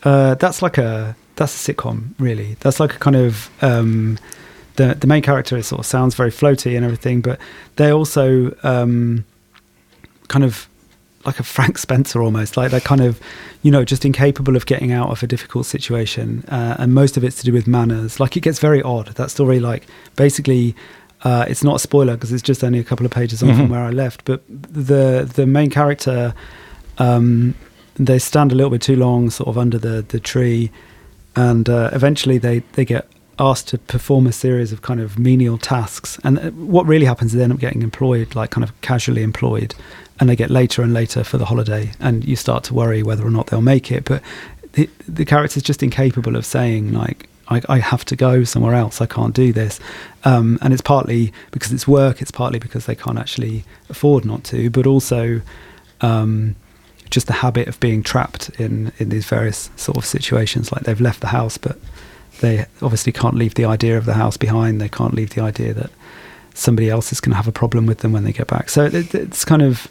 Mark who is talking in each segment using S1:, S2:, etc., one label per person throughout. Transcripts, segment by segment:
S1: That's a sitcom, really. That's like a kind of the main character is sort of sounds very floaty and everything, but they also kind of like a Frank Spencer almost, like they're kind of, just incapable of getting out of a difficult situation, and most of it's to do with manners. Like, it gets very odd, that story. Like, basically, it's not a spoiler because it's just only a couple of pages on from where I left, but the main character, they stand a little bit too long sort of under the tree, and eventually they get asked to perform a series of kind of menial tasks, and what really happens is they end up getting employed, like kind of casually employed, and they get later and later for the holiday, and you start to worry whether or not they'll make it. But the character's just incapable of saying, like, I have to go somewhere else, I can't do this, and it's partly because it's work, it's partly because they can't actually afford not to, but also just the habit of being trapped in these various sort of situations. Like, they've left the house, but they obviously can't leave the idea of the house behind. They can't leave the idea that somebody else is going to have a problem with them when they get back. So it's kind of,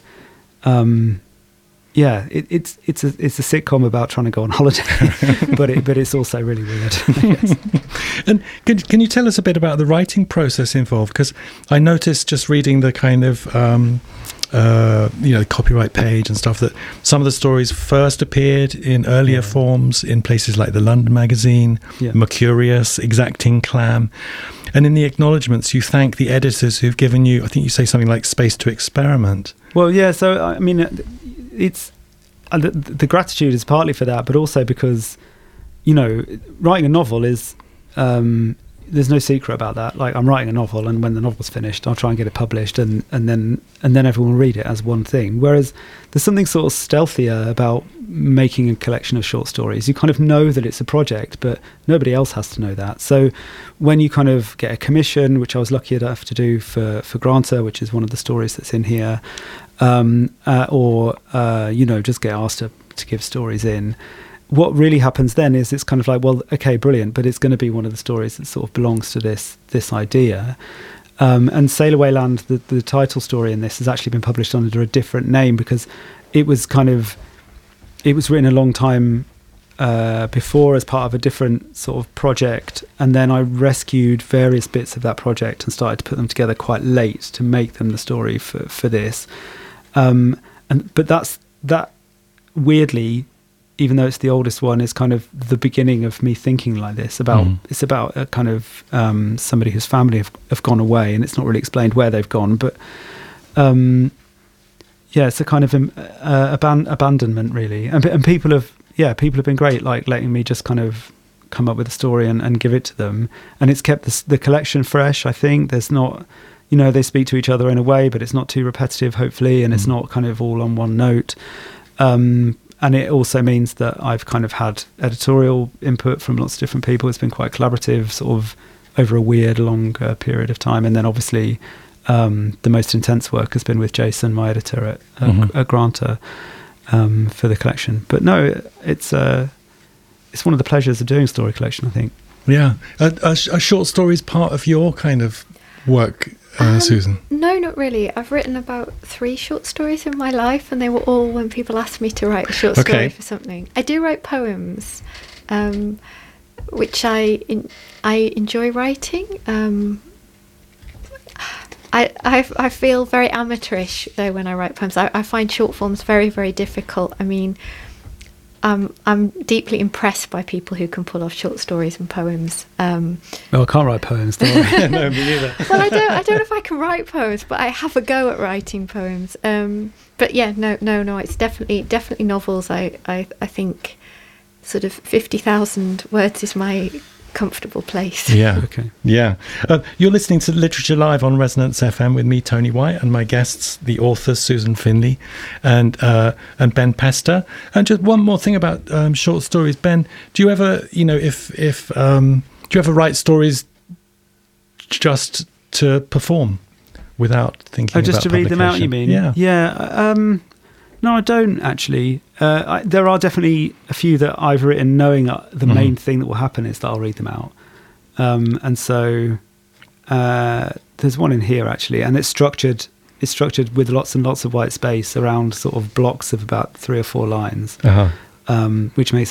S1: it's a sitcom about trying to go on holiday, but it's also really weird. Yes.
S2: And can you tell us a bit about the writing process involved? Because I noticed just reading the kind of copyright page and stuff, that some of the stories first appeared in earlier forms in places like the London Magazine, Mercurius, Exacting Clam, and in the acknowledgements you thank the editors who've given you, I think you say something like, space to experiment.
S1: Well, yeah, so I mean, it's the gratitude is partly for that, but also because, writing a novel is there's no secret about that. Like, I'm writing a novel, and when the novel's finished, I'll try and get it published, and then everyone will read it as one thing. Whereas there's something sort of stealthier about making a collection of short stories. You kind of know that it's a project, but nobody else has to know that. So when you kind of get a commission, which I was lucky enough to do for Granta, which is one of the stories that's in here, or just get asked to give stories in, what really happens then is it's kind of like, well, okay, brilliant, but it's going to be one of the stories that sort of belongs to this idea. And Sail Away Land, the title story in this, has actually been published under a different name because it was written a long time before as part of a different sort of project, and then I rescued various bits of that project and started to put them together quite late to make them the story for this. But that weirdly, even though it's the oldest one, is kind of the beginning of me thinking like this about it's about a kind of somebody whose family have gone away, and it's not really explained where they've gone, but it's a kind of abandonment, really, and people have been great, like letting me just kind of come up with a story and give it to them, and it's kept the collection fresh. I think there's not, they speak to each other in a way, but it's not too repetitive, hopefully, and it's not kind of all on one note. And it also means that I've kind of had editorial input from lots of different people. It's been quite collaborative, sort of over a weird long period of time. And then obviously the most intense work has been with Jason, my editor at Granta, for the collection. But no, it's one of the pleasures of doing story collection, I think.
S2: Yeah. Are short stories part of your kind of work, Susan?
S3: No, not really. I've written about 3 short stories in my life, and they were all when people asked me to write a short story for something. I do write poems, which I enjoy writing. I feel very amateurish though when I write poems. I find short forms very, very difficult. I mean, I'm deeply impressed by people who can pull off short stories and poems. I
S1: can't write poems, don't I?
S2: No, me neither.
S3: Well, I don't know if I can write poems, but I have a go at writing poems. But yeah, no, it's definitely novels. I think sort of 50,000 words is my comfortable place.
S2: Yeah. Okay. Yeah. You're listening to Literature Live on Resonance FM with me, Tony White, and my guests, the authors Susan Finley and Ben Pester. And just one more thing about short stories, Ben. Do you ever, do you ever write stories just to perform without thinking about
S1: just to read them out, you mean?
S2: Yeah.
S1: Yeah. No, I don't actually. There are definitely a few that I've written knowing the main thing that will happen is that I'll read them out. And so there's one in here actually, and it's structured with lots and lots of white space around sort of blocks of about 3 or 4 lines, which makes